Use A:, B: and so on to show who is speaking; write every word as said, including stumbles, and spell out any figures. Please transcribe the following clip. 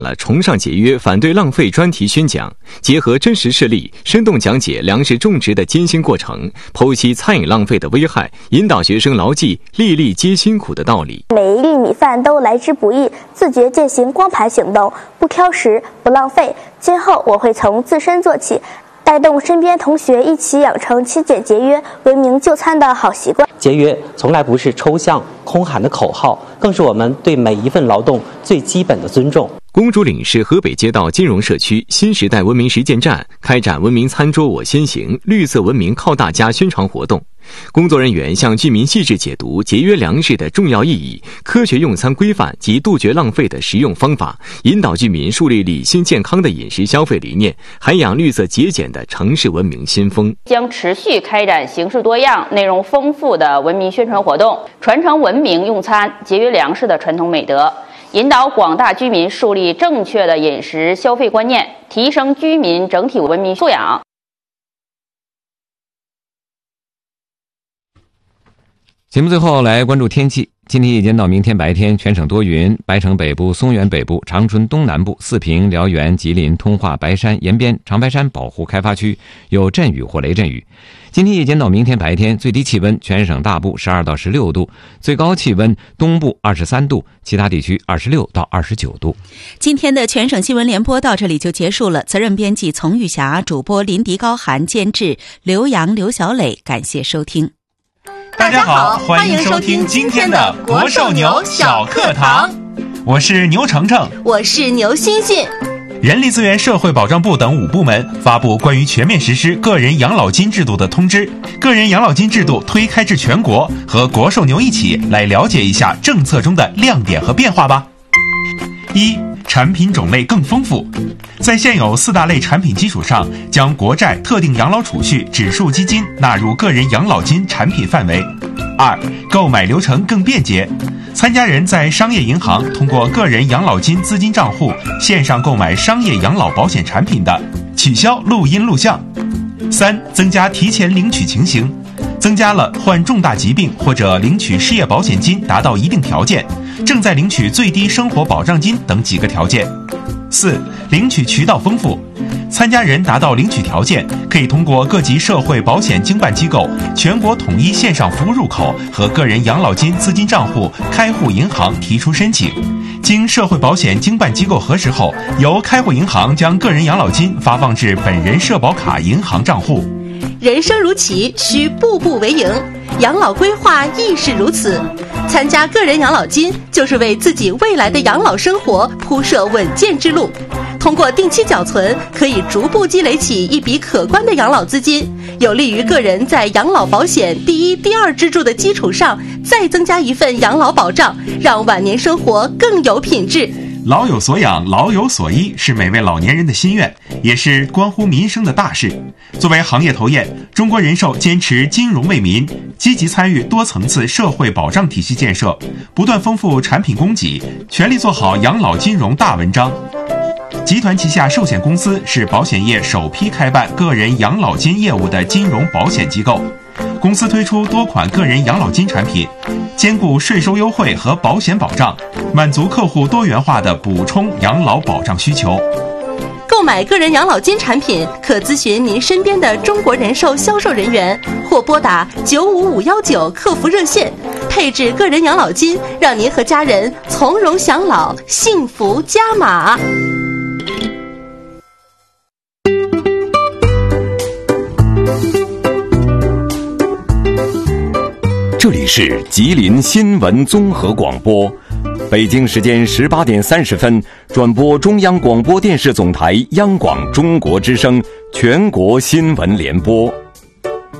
A: 了崇尚节约、反对浪费专题宣讲，结合真实事例，生动讲解粮食种植的艰辛过程，剖析餐饮浪费的危害，引导学生牢记粒粒皆辛苦的道理。
B: 每一粒米饭都来之不易，自觉践行光盘行动，不挑食，不浪费。今后我会从自身做起，带动身边同学一起养成勤俭节约、文明就餐的好习惯。
C: 节约从来不是抽象空喊的口号，更是我们对每一份劳动最基本的尊重。
A: 公主岭市河北街道金融社区新时代文明实践站开展文明餐桌我先行，绿色文明靠大家宣传活动。工作人员向居民细致解读节约粮食的重要意义、科学用餐规范及杜绝浪费的实用方法，引导居民树立理性健康的饮食消费理念，涵养绿色节俭的城市文明新风。
D: 将持续开展形式多样、内容丰富的文明宣传活动，传承文明用餐、节约粮食的传统美德，引导广大居民树立正确的饮食消费观念，提升居民整体文明素养。
E: 节目最后来关注天气。今天夜间到明天白天，全省多云，白城北部、松原北部、长春东南部、四平、辽源、吉林、通化、白山、延边、长白山保护开发区有阵雨或雷阵雨。今天夜间到明天白天，最低气温全省大部十二到十六度，最高气温东部二十三度，其他地区二十六到二十九度。
F: 今天的全省新闻联播到这里就结束了。责任编辑丛玉霞，主播林迪、高涵，监制刘洋、刘小磊。感谢收听。
G: 大家好，欢迎收听今天的国寿牛小课堂。我是牛程程，
H: 我是牛欣欣。
G: 人力资源社会保障部等五部门发布关于全面实施个人养老金制度的通知，个人养老金制度推开至全国，和国寿牛一起来了解一下政策中的亮点和变化吧。一、产品种类更丰富，在现有四大类产品基础上，将国债、特定养老储蓄、指数基金纳入个人养老金产品范围。二、购买流程更便捷，参加人在商业银行通过个人养老金资金账户线上购买商业养老保险产品的，取消录音录像。三、增加提前领取情形，增加了患重大疾病或者领取失业保险金达到一定条件，正在领取最低生活保障金等几个条件。四、领取渠道丰富，参加人达到领取条件，可以通过各级社会保险经办机构全国统一线上服务入口和个人养老金资金账户开户银行提出申请，经社会保险经办机构核实后，由开户银行将个人养老金发放至本人社保卡银行账户。
H: 人生如棋，需步步为营，养老规划亦是如此。参加个人养老金，就是为自己未来的养老生活铺设稳健之路。通过定期缴存，可以逐步积累起一笔可观的养老资金，有利于个人在养老保险第一、第二支柱的基础上，再增加一份养老保障，让晚年生活更有品质。
G: 老有所养，老有所依，是每位老年人的心愿，也是关乎民生的大事。作为行业头雁，中国人寿坚持金融为民，积极参与多层次社会保障体系建设，不断丰富产品供给，全力做好养老金融大文章。集团旗下寿险公司是保险业首批开办个人养老金业务的金融保险机构。公司推出多款个人养老金产品，兼顾税收优惠和保险保障，满足客户多元化的补充养老保障需求。
H: 购买个人养老金产品，可咨询您身边的中国人寿销售人员，或拨打九五五幺九客服热线，配置个人养老金，让您和家人从容享老，幸福加码。
I: 这里是吉林新闻综合广播，北京时间十八点三十分，转播中央广播电视总台央广中国之声全国新闻联播。